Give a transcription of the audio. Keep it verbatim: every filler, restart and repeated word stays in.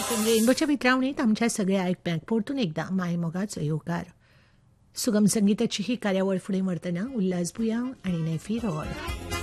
रेनबोच्या मित्रावणीत आमच्या सगळ्या ऐकप्यांक परतून एकदा माय मोगाचो येवकार. सुगम संगीताची ही कार्यावळ फुडें व्हरतना उल्हास भुयां आनी नैफी रॉड.